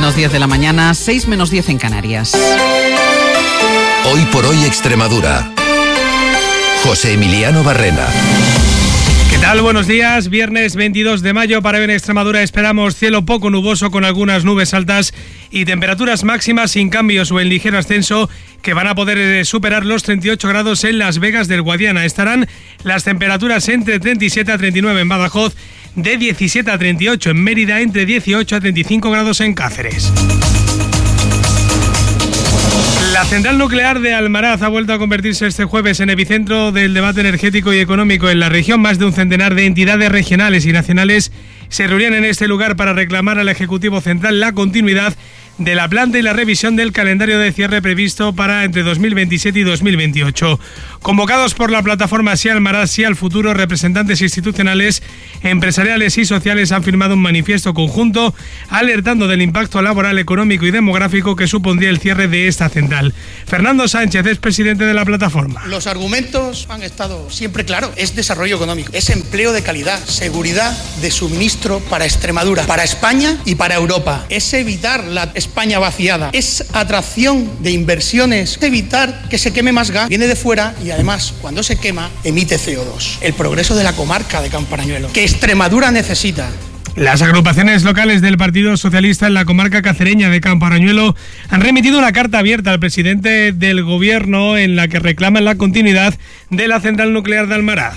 menos 10 de la mañana, 6 menos 10 en Canarias. Hoy por hoy Extremadura. José Emiliano Barrena. ¿Qué tal? Buenos días. Viernes 22 de mayo para hoy en Extremadura esperamos cielo poco nuboso con algunas nubes altas y temperaturas máximas sin cambios o en ligero ascenso que van a poder superar los 38 grados en Las Vegas del Guadiana. Estarán las temperaturas entre 37 a 39 en Badajoz, de 17 a 38 en Mérida, entre 18 a 35 grados en Cáceres. La central nuclear de Almaraz ha vuelto a convertirse este jueves en epicentro del debate energético y económico en la región. Más de un centenar de entidades regionales y nacionales se reunían en este lugar para reclamar al Ejecutivo Central la continuidad de la planta y la revisión del calendario de cierre previsto para entre 2027 y 2028. Convocados por la plataforma Sí Almaraz, Sí al Futuro, representantes institucionales, empresariales y sociales han firmado un manifiesto conjunto alertando del impacto laboral, económico y demográfico que supondría el cierre de esta central. Fernando Sánchez es presidente de la plataforma. Los argumentos han estado siempre claros. Es desarrollo económico, es empleo de calidad, seguridad de suministro para Extremadura, para España y para Europa. Es evitar la España vaciada, es atracción de inversiones, evitar que se queme más gas, viene de fuera y además cuando se quema emite CO2. El progreso de la comarca de Camparañuelo, que Extremadura necesita. Las agrupaciones locales del Partido Socialista en la comarca cacereña de Camparañuelo han remitido una carta abierta al presidente del Gobierno en la que reclaman la continuidad de la central nuclear de Almaraz.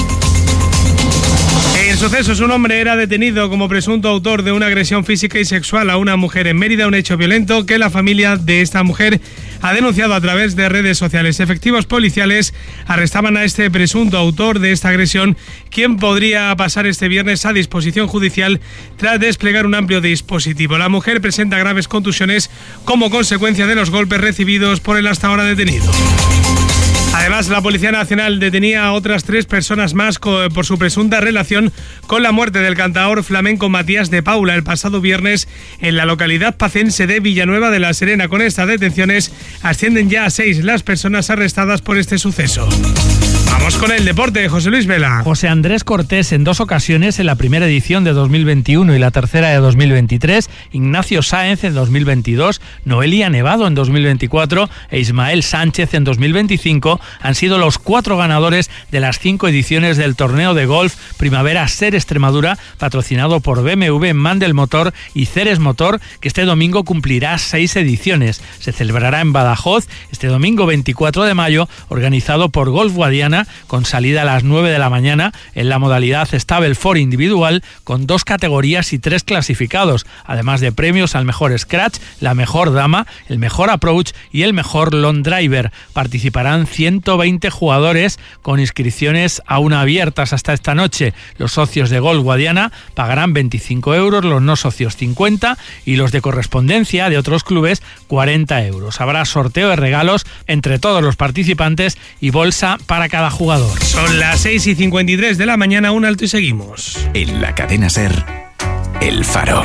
En sucesos, un hombre era detenido como presunto autor de una agresión física y sexual a una mujer en Mérida, un hecho violento que la familia de esta mujer ha denunciado a través de redes sociales. Efectivos policiales arrestaban a este presunto autor de esta agresión, quien podría pasar este viernes a disposición judicial tras desplegar un amplio dispositivo. La mujer presenta graves contusiones como consecuencia de los golpes recibidos por el hasta ahora detenido. Además, la Policía Nacional detenía a otras 3 personas más por su presunta relación con la muerte del cantaor flamenco Matías de Paula el pasado viernes en la localidad pacense de Villanueva de la Serena. Con estas detenciones ascienden ya a 6 las personas arrestadas por este suceso. Vamos con el deporte, José Luis Vela. José Andrés Cortés en 2 ocasiones en la primera edición de 2021 y la tercera de 2023, Ignacio Sáenz en 2022, Noelia Nevado en 2024 e Ismael Sánchez en 2025 han sido los 4 ganadores de las 5 ediciones del torneo de golf Primavera Ser Extremadura, patrocinado por BMW, Mandel Motor y Ceres Motor, que este domingo cumplirá 6 ediciones. Se celebrará en Badajoz este domingo 24 de mayo, organizado por Golf Guadiana, con salida a las 9 de la mañana en la modalidad Stableford individual, con 2 categorías y 3 clasificados, además de premios al mejor scratch, la mejor dama, el mejor approach y el mejor long driver. Participarán 120 jugadores con inscripciones aún abiertas hasta esta noche. Los socios de Golf Guadiana pagarán 25 euros, los no socios 50 y los de correspondencia de otros clubes 40 euros. Habrá sorteo de regalos entre todos los participantes y bolsa para cada jugador. Son las 6:53 de la mañana, un alto y seguimos. En la cadena SER, El Faro,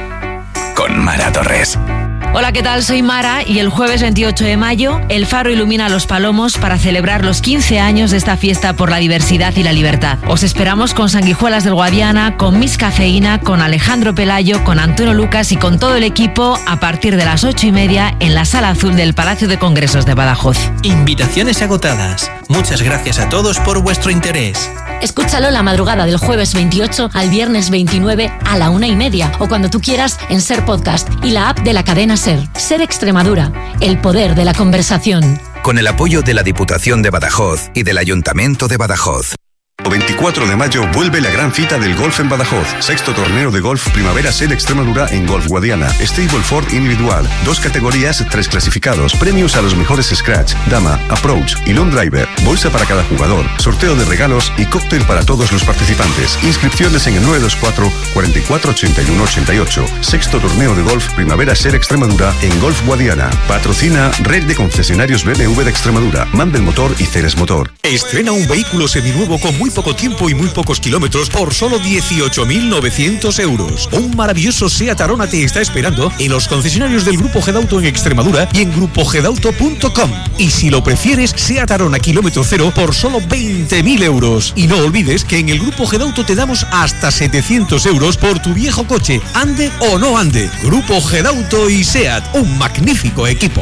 con Mara Torres. Hola, ¿qué tal? Soy Mara y el jueves 28 de mayo El Faro ilumina Los Palomos para celebrar los 15 años de esta fiesta por la diversidad y la libertad. Os esperamos con Sanguijuelas del Guadiana, con Miss Cafeína, con Alejandro Pelayo, con Antonio Lucas y con todo el equipo a partir de las 8:30 en la Sala Azul del Palacio de Congresos de Badajoz. Invitaciones agotadas. Muchas gracias a todos por vuestro interés. Escúchalo la madrugada del jueves 28 al viernes 29 a la 1:30 o cuando tú quieras en SER Podcast y la app de la cadena SER. SER Extremadura, el poder de la conversación. Con el apoyo de la Diputación de Badajoz y del Ayuntamiento de Badajoz. El 24 de mayo vuelve la gran cita del golf en Badajoz. 6º torneo de golf Primavera Ser Extremadura en Golf Guadiana. Stableford individual. 2 categorías, 3 clasificados. Premios a los mejores scratch, dama, approach y long driver. Bolsa para cada jugador. Sorteo de regalos y cóctel para todos los participantes. Inscripciones en el 924 44 81 88. 6º torneo de golf Primavera Ser Extremadura en Golf Guadiana. Patrocina Red de Concesionarios BMW de Extremadura, Mandel Motor y Ceres Motor. Estrena un vehículo seminuevo con muy muy poco tiempo y muy pocos kilómetros por solo 18.900 euros. Un maravilloso SEAT Arona te está esperando en los concesionarios del Grupo Gedauto en Extremadura y en grupogedauto.com. Y si lo prefieres, SEAT Arona kilómetro cero por solo 20.000 euros. Y no olvides que en el Grupo Gedauto te damos hasta 700 euros por tu viejo coche, ande o no ande. Grupo Gedauto y SEAT, un magnífico equipo.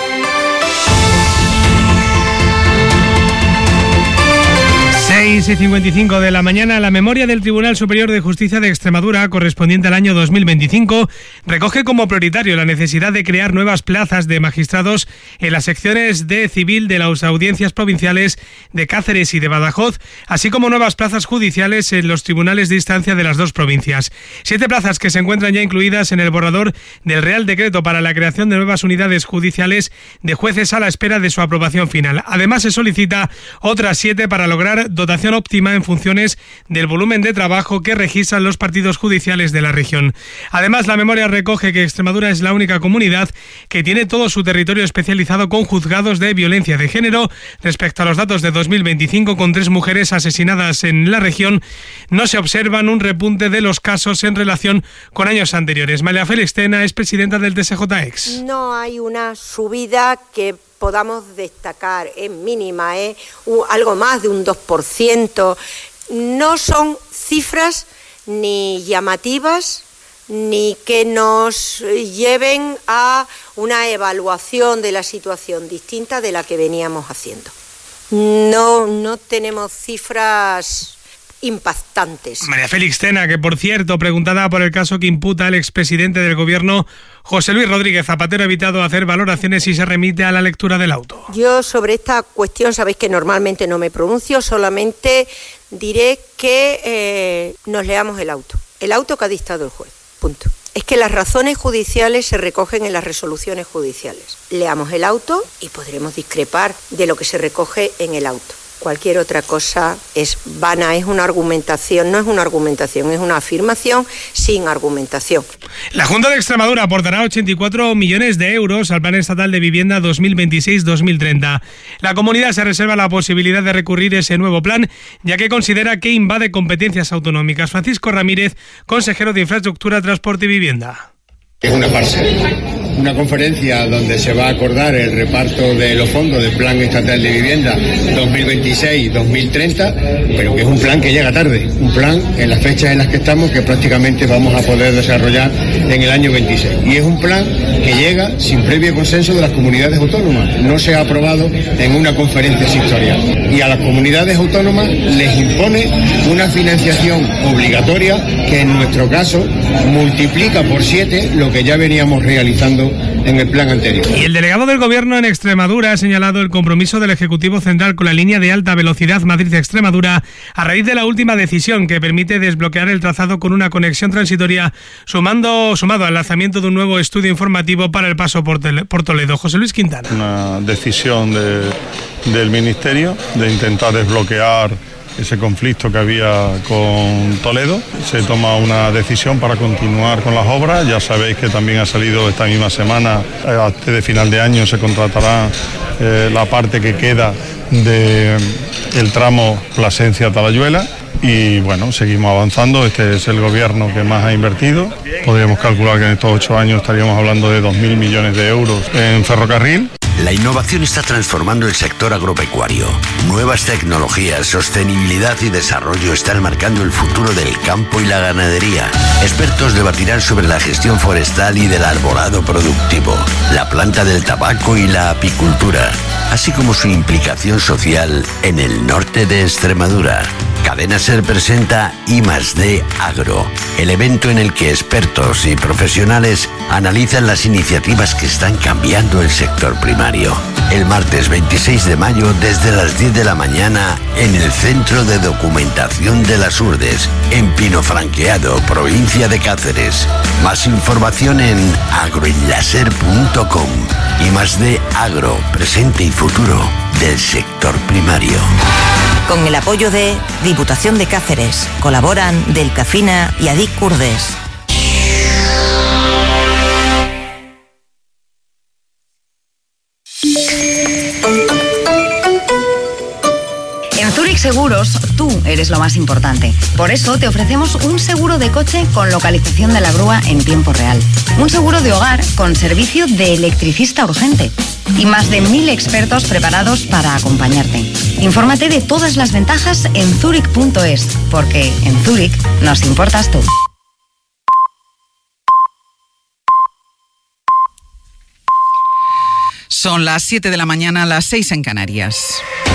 6:55 de la mañana, la memoria del Tribunal Superior de Justicia de Extremadura, correspondiente al año 2025, recoge como prioritario la necesidad de crear nuevas plazas de magistrados en las secciones de civil de las audiencias provinciales de Cáceres y de Badajoz, así como nuevas plazas judiciales en los tribunales de instancia de las dos provincias. 7 plazas que se encuentran ya incluidas en el borrador del Real Decreto para la creación de nuevas unidades judiciales de jueces a la espera de su aprobación final. Además, se solicita otras 7 para lograr dotación óptima en funciones del volumen de trabajo que registran los partidos judiciales de la región. Además, la memoria recoge que Extremadura es la única comunidad que tiene todo su territorio especializado con juzgados de violencia de género. Respecto a los datos de 2025, con 3 mujeres asesinadas en la región, no se observan un repunte de los casos en relación con años anteriores. María Félix Tena es presidenta del TSJX. No hay una subida que podamos destacar, es mínima, algo más de un 2%. No son cifras ni llamativas ni que nos lleven a una evaluación de la situación distinta de la que veníamos haciendo. No tenemos cifras impactantes. María Félix Tena, que por cierto, preguntada por el caso que imputa al expresidente del gobierno, José Luis Rodríguez Zapatero, ha evitado hacer valoraciones y se remite a la lectura del auto. Yo sobre esta cuestión, sabéis que normalmente no me pronuncio, solamente diré que nos leamos el auto que ha dictado el juez, punto. Es que las razones judiciales se recogen en las resoluciones judiciales. Leamos el auto y podremos discrepar de lo que se recoge en el auto. Cualquier otra cosa es vana, es una argumentación, no es una argumentación, es una afirmación sin argumentación. La Junta de Extremadura aportará 84 millones de euros al Plan Estatal de Vivienda 2026-2030. La comunidad se reserva la posibilidad de recurrir ese nuevo plan, ya que considera que invade competencias autonómicas. Francisco Ramírez, consejero de Infraestructura, Transporte y Vivienda. Es una farsa. Una conferencia donde se va a acordar el reparto de los fondos del Plan Estatal de Vivienda 2026-2030, pero que es un plan que llega tarde, un plan en las fechas en las que estamos que prácticamente vamos a poder desarrollar en el año 26. Y es un plan que llega sin previo consenso de las comunidades autónomas, no se ha aprobado en una conferencia sectorial. Y a las comunidades autónomas les impone una financiación obligatoria que en nuestro caso multiplica por 7 lo que ya veníamos realizando en el plan anterior. Y el delegado del Gobierno en Extremadura ha señalado el compromiso del Ejecutivo Central con la línea de alta velocidad Madrid-Extremadura a raíz de la última decisión que permite desbloquear el trazado con una conexión transitoria sumado al lanzamiento de un nuevo estudio informativo para el paso por Toledo. José Luis Quintana. Una decisión del Ministerio de intentar desbloquear ese conflicto que había con Toledo. Se toma una decisión para continuar con las obras. Ya sabéis que también ha salido esta misma semana, antes de final de año se contratará la parte que queda del tramo Plasencia-Talayuela. Y bueno, seguimos avanzando. Este es el gobierno que más ha invertido. Podríamos calcular que en estos 8 años estaríamos hablando de 2.000 millones de euros en ferrocarril. La innovación está transformando el sector agropecuario. Nuevas tecnologías, sostenibilidad y desarrollo están marcando el futuro del campo y la ganadería. Expertos debatirán sobre la gestión forestal y del arbolado productivo, la planta del tabaco y la apicultura, así como su implicación social en el norte de Extremadura. Cadena SER presenta I+D Agro, el evento en el que expertos y profesionales analizan las iniciativas que están cambiando el sector primario. El martes 26 de mayo desde las 10 de la mañana en el Centro de Documentación de las Urdes, en Pino Franqueado, provincia de Cáceres. Más información en agroenlaser.com. I+D Agro, presente y futuro del sector primario. Con el apoyo de Diputación de Cáceres, colaboran Delcafina y Adic Curdes. En Zurich Seguros, tú eres lo más importante. Por eso te ofrecemos un seguro de coche con localización de la grúa en tiempo real. Un seguro de hogar con servicio de electricista urgente. Y más de 1000 expertos preparados para acompañarte. Infórmate de todas las ventajas en Zurich.es, porque en Zurich nos importas tú. Son las 7 de la mañana, las 6 en Canarias.